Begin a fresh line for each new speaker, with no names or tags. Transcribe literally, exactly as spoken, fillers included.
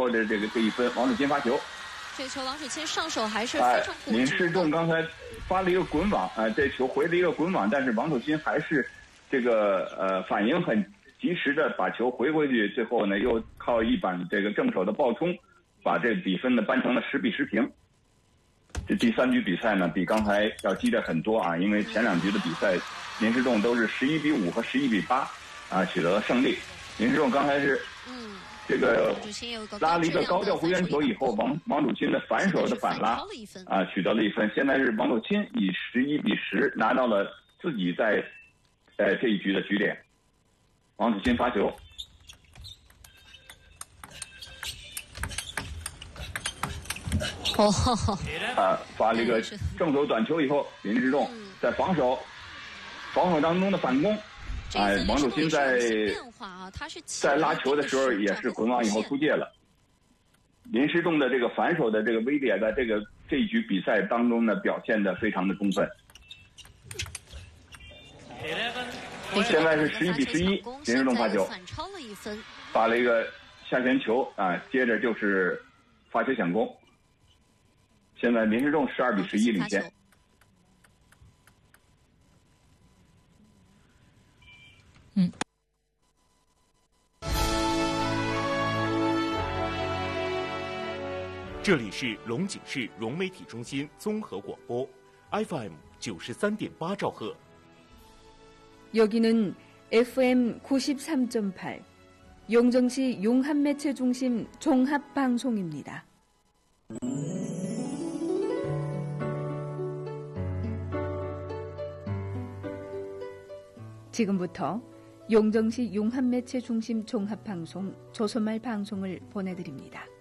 握着这个这一分，王楚钦发球。
这球王楚钦上手还是非常不
林世仲刚才发了一个滚网，啊、呃，这球回了一个滚网，但是王楚钦还是这个呃反应很及时的把球回回去，最后呢又靠一板这个正手的爆冲，把这比分呢扳成了十比十平。这第三局比赛呢比刚才要激烈很多啊，因为前两局的比赛林世仲都是十一比五和十一比八啊取得了胜利。林世仲刚才是嗯。这个拉了一个高调回旋球以后，王王楚钦的反手的反拉啊，取得了一分。现在是王楚钦以十一比十拿到了自己在呃这一局的局点。王楚钦发球，
哦，
啊，发了一个正手短球以后，林世仲在防守防守当中的反攻。哎，王楚钦在在拉球的时候也是滚网以后出界了。林世仲的这个反手的这个威力，在这个这一局比赛当中呢，表现得非常的充分。现在是十一比十一，林世仲发球，发了一个下旋球啊，接着就是发球抢攻。现在林世仲十二比十一领先。
嗯，
这里是龙井市融媒体中心综合广播 F M 九十三点八兆赫。
여기는 에프 엠 구십삼 점 팔 용정시 용합매체중심 종합방송입니다. 지금부터 용정시 용합매체중심 종합방송 조선말 방송을 보내드립니다.